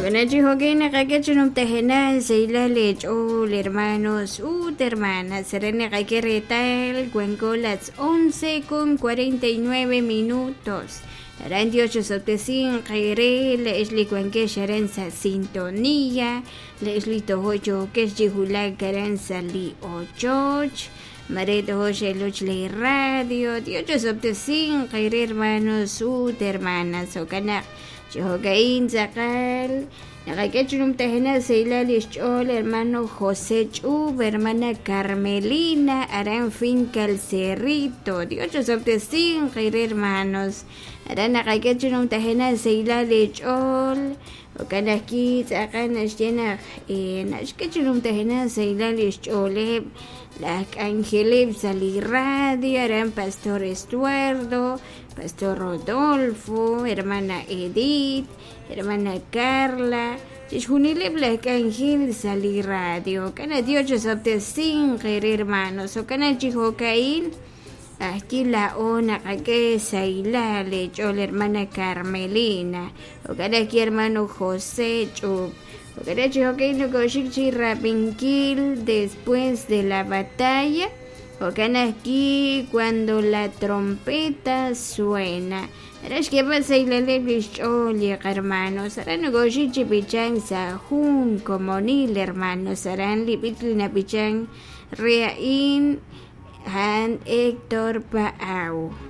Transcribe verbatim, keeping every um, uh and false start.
Conachi hoguina kakechunum tejenal seilalech ol hermanos ut hermanas serene kakeretal cuenco las once con cuarenta y nueve minutos. Randy ocho soptesin kaire le esli cuenque sharensa sintonía le esli tohocho que es jihula carensa li ochoch mareto hoche loch le radio diocho soptesin kaire hermanos ut hermanas o cana Chihogain Zakal, Nakakechunum Tehena Seilal Ischol, hermano José Chub, hermana Carmelina, Aran Finca el Cerrito, Diocho Soptesin, Jair hermanos, Aran Nakakechunum Tehena Seilal Ischol, Okanaki Zakan Ashena, Nashkechunum Tehena Seilal Ischol, la Angelib Saliradio, Aran Pastor Estuardo, Pastor Rodolfo, hermana Edith, hermana Carla, Chishunile Black Angel Sali Radio, Cana Diocho Soptesin, hermanos, o Cana Chihocail, aquí la ona que Saila le echó la hermana Carmelina, o Cana aquí hermano José Chub, o Cana Chihocail no Cochichi Rapinquil después de la batalla. Ocan aquí cuando la trompeta suena. Eres que pasa y la levish oye hermanos. Serán negocichi pichang sa jun como nil hermanos. Serán lipitlina pichang reain han Héctor Paau.